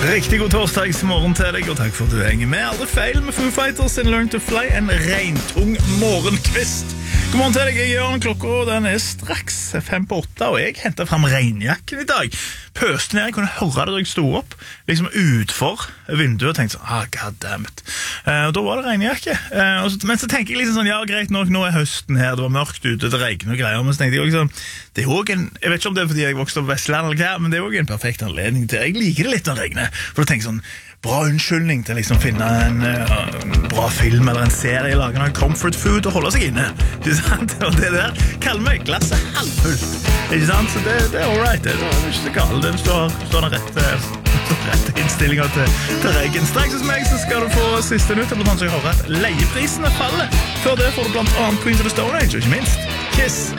Riktig god torsdagsmorgen til deg, og takk for at du henger med. Aldri feil med Foo Fighters in Learn to Fly, en regntung morgenkvist. God morgen til deg, jeg gjør en klokka, og den straks 7:55, og jeg hentet frem regnjakken i dag. Pøste ned, jeg kunne høre det da jeg stod opp, liksom utfor vinduet, og tenkte sånn, goddammit. Og da var det regnjakke. Men så tenker jeg liksom sånn, ja, greit nok, nå høsten her, det var mørkt ute, det regner og greier, men så tenkte jeg liksom, det jo også jeg vet ikke om det fordi jeg vokste opp på Vestland eller hva, men det jo også en perfekt anledning til. Jeg liker det litt når det regner, for da tenker jeg sånn, bra unnskyldning til liksom finne en bra film eller en serie, lage noe comfort food og holde seg inne, ikke sant? Og det der kaller meg glasset halvfullt, ikke sant? Så det all right, det er ikke så galt, det står den rette innstillinga til regn. Straks hos meg så skal du få siste nytt, blant annet så jeg hører at leieprisene faller. Før det får du blant annet Queens of the Stone Age, og ikke minst Kiss.